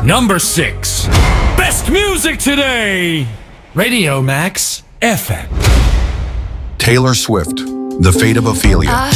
Number 6. Best music today. Radio Max FM. Taylor Swift, The Fate of Ophelia.